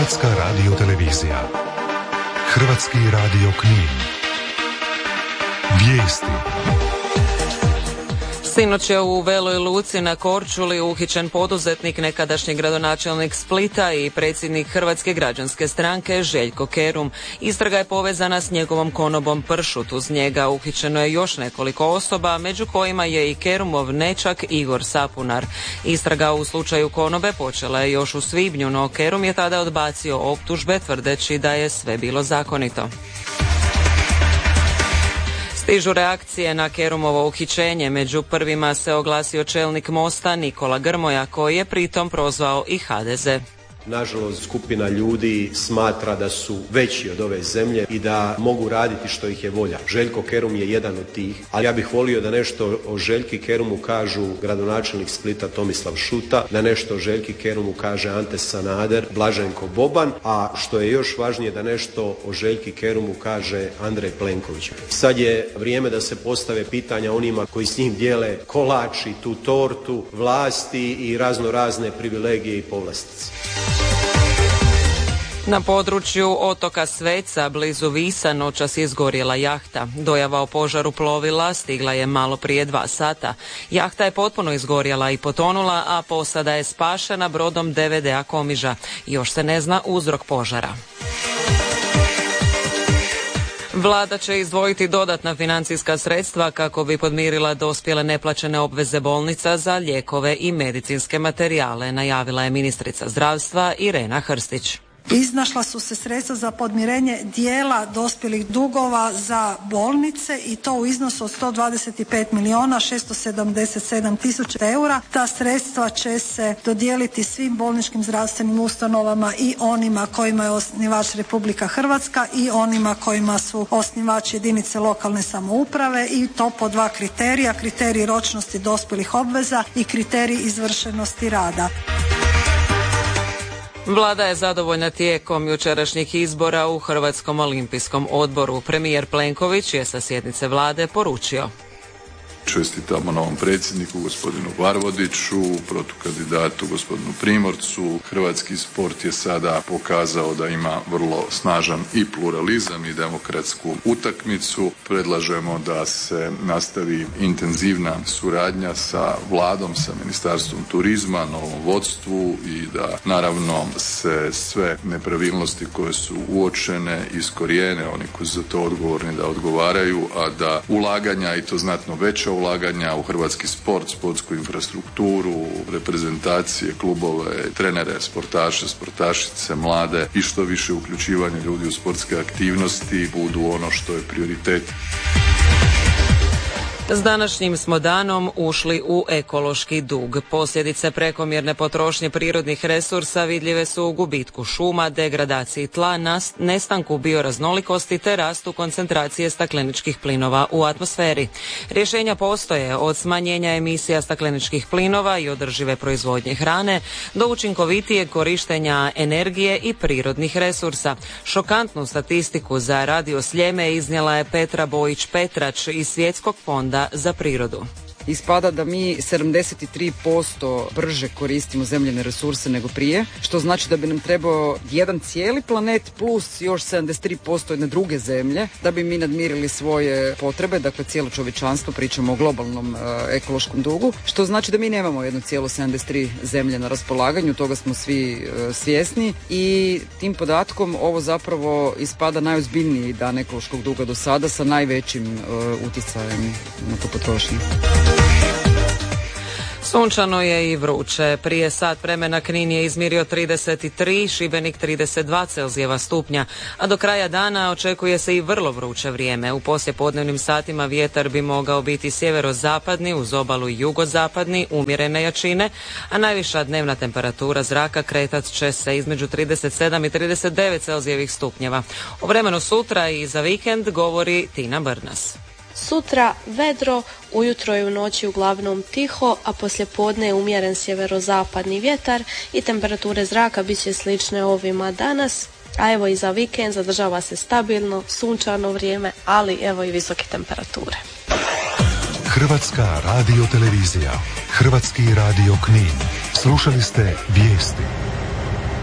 Hrvatska radiotelevizija. Hrvatski radio Knin. Vijesti. Sinoć je u Veloj Luci na Korčuli uhićen poduzetnik, nekadašnji gradonačelnik Splita i predsjednik Hrvatske građanske stranke Željko Kerum. Istraga je povezana s njegovom konobom Pršut. Uz njega uhićeno je još nekoliko osoba, među kojima je i Kerumov nećak Igor Sapunar. Istraga u slučaju konobe počela je još u svibnju, no Kerum je tada odbacio optužbe tvrdeći da je sve bilo zakonito. Stižu reakcije na Kerumovo uhićenje. Među prvima se oglasio čelnik Mosta Nikola Grmoja, koji je pritom prozvao i HDZ. Nažalost, skupina ljudi smatra da su veći od ove zemlje i da mogu raditi što ih je volja. Željko Kerum je jedan od tih, ali ja bih volio da nešto o Željki Kerumu kažu gradonačelnik Splita Tomislav Šuta, da nešto o Željki Kerumu kaže Ante Sanader, Blaženko Boban, a što je još važnije da nešto o Željki Kerumu kaže Andrej Plenković. Sad je vrijeme da se postave pitanja onima koji s njim dijele kolač i tu tortu vlasti i razne privilegije i povlastice. Na području otoka Sveca, blizu Visa, noćas je izgorjela jahta. Dojava o požaru plovila stigla je malo prije 2 sata. Jahta je potpuno izgorjela i potonula, a posada je spašena brodom DVD-a Komiža. Još se ne zna uzrok požara. Vlada će izdvojiti dodatna financijska sredstva kako bi podmirila dospjele neplaćene obveze bolnica za lijekove i medicinske materijale, najavila je ministrica zdravstva Irena Hrstić. Iznašla su se sredstva za podmirenje dijela dospjelih dugova za bolnice i to u iznosu od 125.677.000 eura. Ta sredstva će se dodijeliti svim bolničkim zdravstvenim ustanovama i onima kojima je osnivač Republika Hrvatska i onima kojima su osnivači jedinice lokalne samouprave, i to po 2 kriterija: kriterij ročnosti dospjelih obveza i kriterij izvršenosti rada. Vlada je zadovoljna tijekom jučerašnjih izbora u Hrvatskom olimpijskom odboru. Premijer Plenković je sa sjednice Vlade poručio: Čestitamo novom predsjedniku gospodinu Varvodiću, protukandidatu gospodinu Primorcu. Hrvatski sport je sada pokazao da ima vrlo snažan i pluralizam i demokratsku utakmicu. Predlažemo da se nastavi intenzivna suradnja sa Vladom, sa Ministarstvom turizma, novom vodstvu i da naravno se sve nepravilnosti koje su uočene iskorijene, oni koji su za to odgovorni da odgovaraju, a da ulaganja, i to znatno veća ulaganja u hrvatski sport, sportsku infrastrukturu, reprezentacije, klubove, trenere, sportaše, sportašice, mlade i što više uključivanje ljudi u sportske aktivnosti budu ono što je prioritet. S današnjim smo danom ušli u ekološki dug. Posljedice prekomjerne potrošnje prirodnih resursa vidljive su u gubitku šuma, degradaciji tla, nestanku bioraznolikosti te rastu koncentracije stakleničkih plinova u atmosferi. Rješenja postoje, od smanjenja emisija stakleničkih plinova i održive proizvodnje hrane do učinkovitijeg korištenja energije i prirodnih resursa. Šokantnu statistiku za Radio Sljeme iznijela je Petra Bojić-Petrač iz Svjetskog fonda za prirodu. Ispada da mi 73% brže koristimo zemljine resurse nego prije, što znači da bi nam trebao jedan cijeli planet plus još 73% jedne druge zemlje da bi mi nadmirili svoje potrebe, dakle cijelo čovječanstvo, pričamo o globalnom ekološkom dugu, što znači da mi nemamo 1,73 zemlje na raspolaganju, toga smo svi svjesni, i tim podatkom ovo zapravo ispada najozbiljniji dan ekološkog duga do sada sa najvećim utjecajem na tu potrošnju. Sunčano je i vruće. Prije sat vremena Knin je izmjerio 33, Šibenik 32 Celzijeva stupnja, a do kraja dana očekuje se i vrlo vruće vrijeme. U poslijepodnevnim satima vjetar bi mogao biti sjeverozapadni, uz obalu jugozapadni, umjerene jačine, a najviša dnevna temperatura zraka kretat će se između 37 i 39 Celzijevih stupnjeva. O vremenu sutra i za vikend govori Tina Brnas. Sutra vedro, ujutro i u noći uglavnom tiho, a poslijepodne je umjeren sjeverozapadni vjetar i temperature zraka bit će slične ovima danas, a evo i za vikend zadržava se stabilno, sunčano vrijeme, ali evo i visoke temperature. Hrvatska radiotelevizija, Hrvatski radio Knin. Slušali ste vijesti.